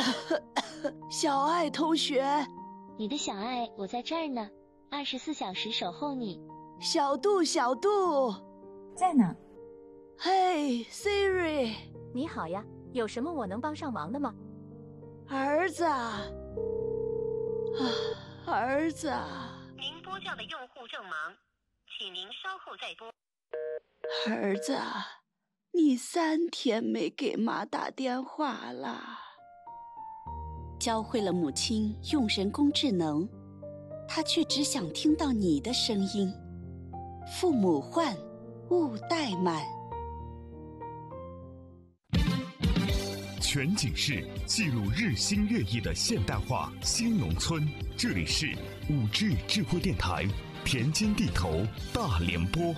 小爱同学， 你的小爱，我在这儿呢，24小时守候你。 小杜，小杜， 在呢。 嘿 ，Siri， 你好呀，有什么我能帮上忙的吗？ 儿子啊，儿子， 您拨叫的用户正忙，请您稍后再拨。 儿子，你3天没给妈打电话了。 教会了母亲用人工智能，她却只想听到你的声音。父母唤，勿怠慢。 全景式记录日新月异的现代化新农村，这里是5G 智慧电台田间地头大联播。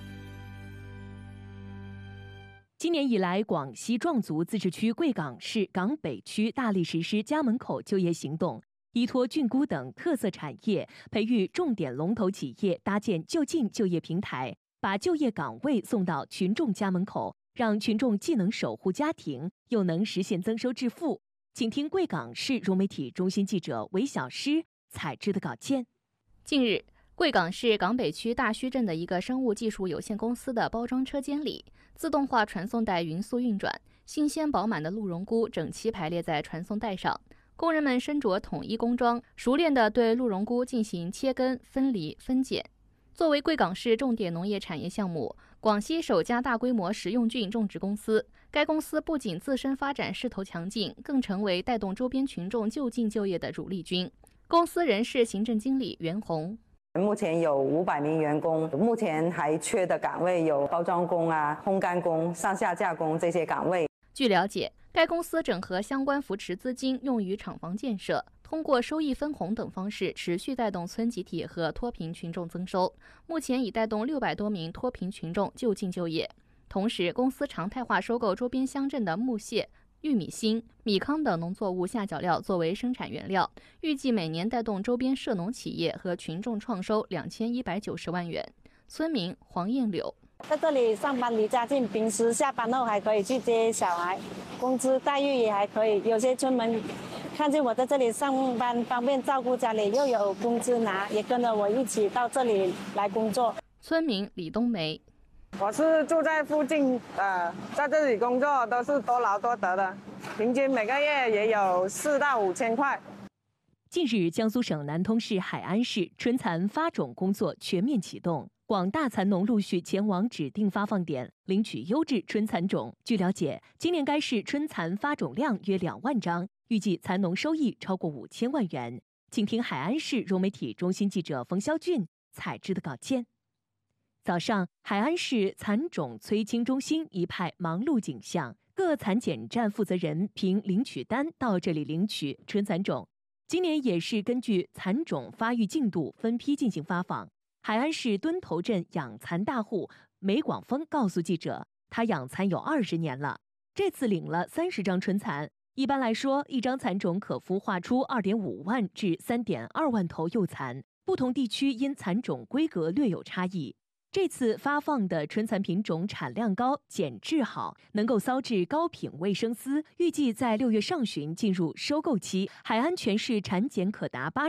今年以来，广西壮族自治区贵港市港北区大力实施家门口就业行动，依托菌菇等特色产业，培育重点龙头企业，搭建就近就业平台，把就业岗位送到群众家门口，让群众既能守护家庭，又能实现增收致富。请听贵港市融媒体中心记者韦小诗采制的稿件。 近日，贵港市港北区大圩镇的一个生物技术有限公司的包装车间里，自动化传送带匀速运转，新鲜饱满的鹿茸菇整齐排列在传送带上。工人们身着统一工装，熟练地对鹿茸菇进行切根、分离、分拣。作为贵港市重点农业产业项目，广西首家大规模食用菌种植公司，该公司不仅自身发展势头强劲，更成为带动周边群众就近就业的主力军。公司人事行政经理袁红。 目前有500名员工，目前还缺的岗位有包装工啊、烘干工、上下架工这些岗位。 据了解，该公司整合相关扶持资金用于厂房建设，通过收益分红等方式持续带动村集体和脱贫群众增收，目前已带动600多名脱贫群众就近就业。同时，公司常态化收购周边乡镇的木屑、玉米芯、米糠等农作物下脚料作为生产原料，预计每年带动周边涉农企业和群众创收2190万元。村民黄艳柳。 在这里上班离家近，平时下班后还可以去接小孩，工资待遇也还可以。有些村民看见我在这里上班，方便照顾家里，又有工资拿，也跟着我一起到这里来工作。 村民李冬梅。 我是住在附近在这里工作都是多劳多得的，平均每个月也有4到5千块。 近日，江苏省南通市海安市春蚕发种工作全面启动，广大蚕农陆续前往指定发放点领取优质春蚕种。据了解，今年该市春蚕发种量约2万张，预计蚕农收益超过5000万元。请听海安市融媒体中心记者冯肖俊采制的稿件。早上，海安市蚕种催青中心一派忙碌景象，各蚕检站负责人凭领取单到这里领取春蚕种。今年也是根据蚕种发育进度分批进行发放。海安市墩头镇养蚕大户梅广峰告诉记者，他养蚕有20年了，这次领了30张春蚕。一般来说，一张蚕种可孵化出2.5万至3.2万头幼蚕，不同地区因蚕种规格略有差异。这次发放的春蚕品种产量高、检质好，能够骚制高品卫生丝，预计在6月上旬进入收购期。海安全市产检可达